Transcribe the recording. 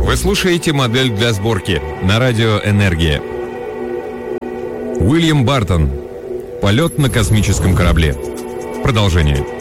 Вы слушаете «Модель для сборки» на радио «Энергия». Уильям Бартон. Полет на космическом корабле. Продолжение.